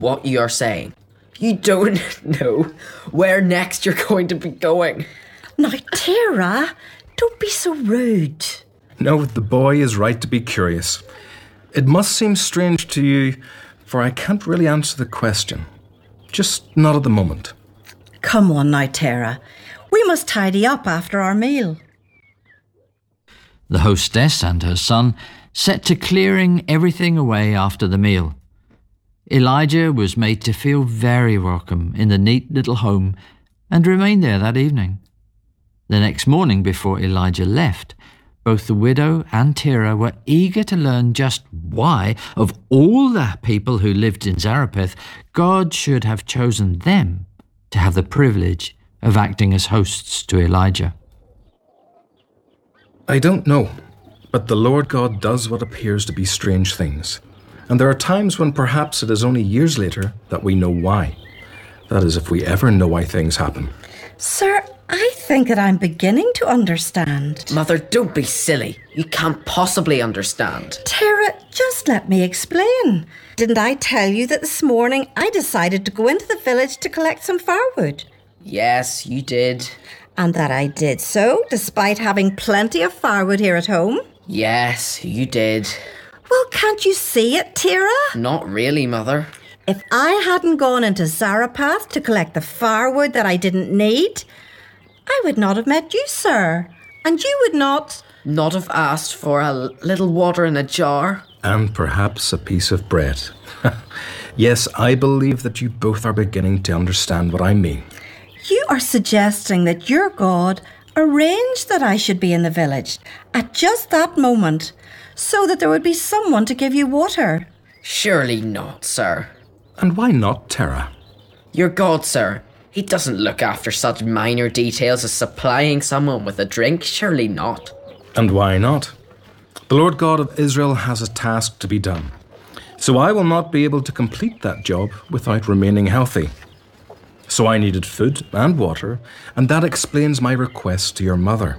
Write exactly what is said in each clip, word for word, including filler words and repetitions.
what you are saying. You don't know where next you're going to be going. Now, Tara, don't be so rude. No, the boy is right to be curious. It must seem strange to you, for I can't really answer the question. Just not at the moment. Come on now, Tara. We must tidy up after our meal. The hostess and her son set to clearing everything away after the meal. Elijah was made to feel very welcome in the neat little home and remained there that evening. The next morning, before Elijah left, both the widow and Tara were eager to learn just why, of all the people who lived in Zarephath, God should have chosen them to have the privilege of acting as hosts to Elijah. I don't know, but the Lord God does what appears to be strange things. And there are times when perhaps it is only years later that we know why. That is, if we ever know why things happen. Sir, I think that I'm beginning to understand. Mother, don't be silly. You can't possibly understand. Tara, just let me explain. Didn't I tell you that this morning I decided to go into the village to collect some firewood? Yes, you did. And that I did so despite having plenty of firewood here at home? Yes, you did. Well, can't you see it, Tara? Not really, Mother. If I hadn't gone into Zarephath to collect the firewood that I didn't need, I would not have met you, sir. And you would not... Not have asked for a little water in a jar? And perhaps a piece of bread. Yes, I believe that you both are beginning to understand what I mean. You are suggesting that your God arranged that I should be in the village at just that moment, so that there would be someone to give you water. Surely not, sir. And why not, Tara? Your God, sir. He doesn't look after such minor details as supplying someone with a drink. Surely not. And why not? The Lord God of Israel has a task to be done. So I will not be able to complete that job without remaining healthy. So I needed food and water, and that explains my request to your mother.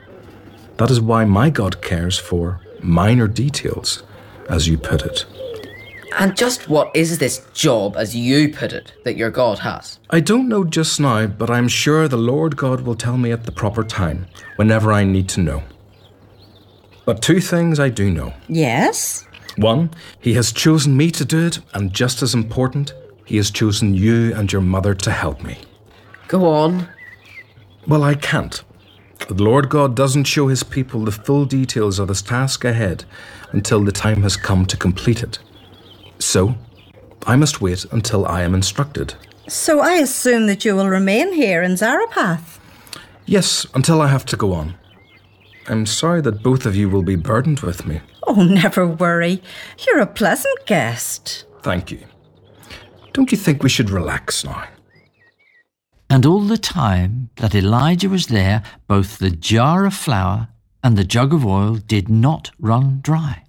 That is why my God cares for minor details, as you put it. And just what is this job, as you put it, that your God has? I don't know just now, but I'm sure the Lord God will tell me at the proper time, whenever I need to know. But two things I do know. Yes? One, he has chosen me to do it, and just as important, he has chosen you and your mother to help me. Go on. Well, I can't. The Lord God doesn't show his people the full details of his task ahead until the time has come to complete it. So, I must wait until I am instructed. So I assume that you will remain here in Zarephath? Yes, until I have to go on. I'm sorry that both of you will be burdened with me. Oh, never worry. You're a pleasant guest. Thank you. Don't you think we should relax now? And all the time that Elijah was there, both the jar of flour and the jug of oil did not run dry.